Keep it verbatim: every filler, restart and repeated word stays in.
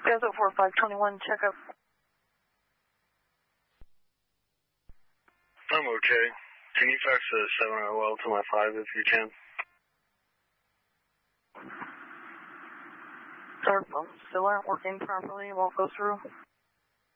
Gazo four five twenty-one, check up. I'm okay. Can you fax a seven O L to my five if you can? Our phones still aren't working properly, it won't go through.